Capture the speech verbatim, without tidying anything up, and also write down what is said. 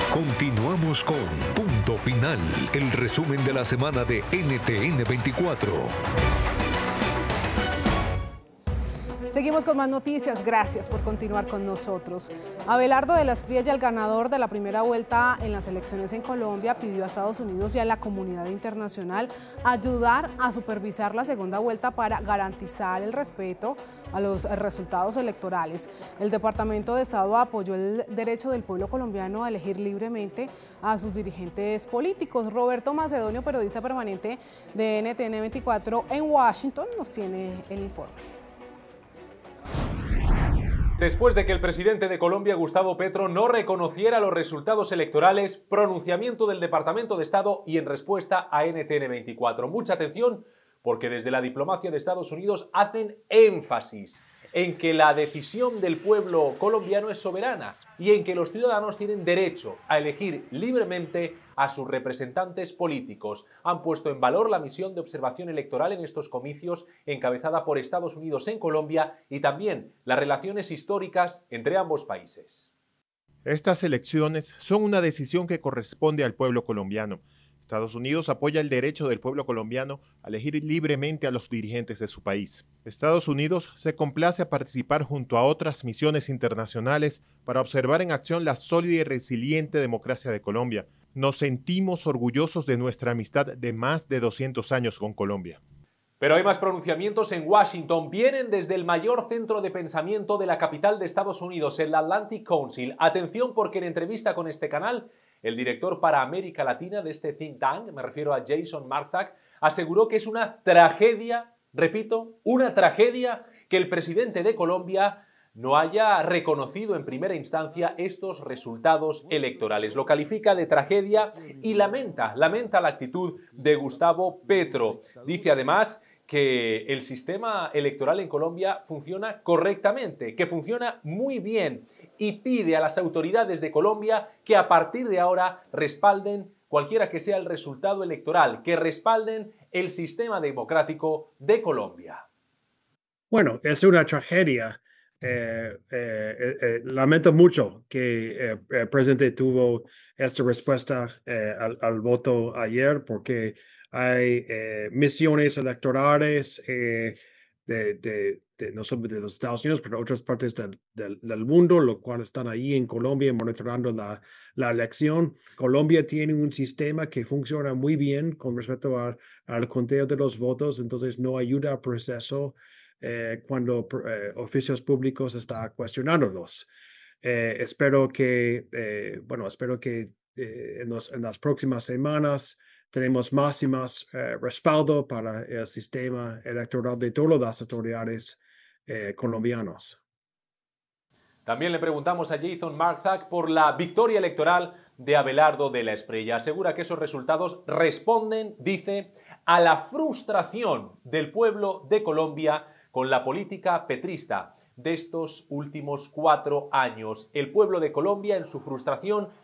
Continuamos con Punto Final, el resumen de la semana de N T N veinticuatro. Seguimos con más noticias, gracias por continuar con nosotros. Abelardo de las Priella, el ganador de la primera vuelta en las elecciones en Colombia, pidió a Estados Unidos y a la comunidad internacional ayudar a supervisar la segunda vuelta para garantizar el respeto a los resultados electorales. El Departamento de Estado apoyó el derecho del pueblo colombiano a elegir libremente a sus dirigentes políticos. Roberto Macedonio, periodista permanente de N T N veinticuatro en Washington, nos tiene el informe. Después de que el presidente de Colombia, Gustavo Petro, no reconociera los resultados electorales, pronunciamiento del Departamento de Estado y en respuesta a N T N veinticuatro. Mucha atención, porque desde la diplomacia de Estados Unidos hacen énfasis en que la decisión del pueblo colombiano es soberana y en que los ciudadanos tienen derecho a elegir libremente a sus representantes políticos. Han puesto en valor la misión de observación electoral en estos comicios encabezada por Estados Unidos en Colombia y también las relaciones históricas entre ambos países. Estas elecciones son una decisión que corresponde al pueblo colombiano. Estados Unidos apoya el derecho del pueblo colombiano a elegir libremente a los dirigentes de su país. Estados Unidos se complace a participar junto a otras misiones internacionales para observar en acción la sólida y resiliente democracia de Colombia. Nos sentimos orgullosos de nuestra amistad de más de doscientos años con Colombia. Pero hay más pronunciamientos en Washington. Vienen desde el mayor centro de pensamiento de la capital de Estados Unidos, el Atlantic Council. Atención, porque en entrevista con este canal, el director para América Latina de este think tank, me refiero a Jason Marzak, aseguró que es una tragedia, repito, una tragedia que el presidente de Colombia no haya reconocido en primera instancia estos resultados electorales. Lo califica de tragedia y lamenta, lamenta la actitud de Gustavo Petro. Dice además que el sistema electoral en Colombia funciona correctamente, que funciona muy bien y pide a las autoridades de Colombia que a partir de ahora respalden cualquiera que sea el resultado electoral, que respalden el sistema democrático de Colombia. Bueno, es una tragedia. Eh, eh, eh, eh, lamento mucho que eh, el presidente tuvo esta respuesta eh, al, al voto ayer, porque hay eh, misiones electorales eh, de, de, de no solo de los Estados Unidos, pero de otras partes del, del, del mundo, lo cual están ahí en Colombia monitoreando la, la elección. Colombia tiene un sistema que funciona muy bien con respecto a, al conteo de los votos, entonces no ayuda al proceso Eh, cuando eh, oficios públicos están cuestionándolos. Eh, espero que, eh, bueno, espero que eh, en, los, en las próximas semanas tenemos más y más eh, respaldo para el sistema electoral de todas las autoridades eh, colombianos. También le preguntamos a Jason Marzak por la victoria electoral de Abelardo de la Espriella. Asegura que esos resultados responden, dice, a la frustración del pueblo de Colombia con la política petrista de estos últimos cuatro años. El pueblo de Colombia, en su frustración,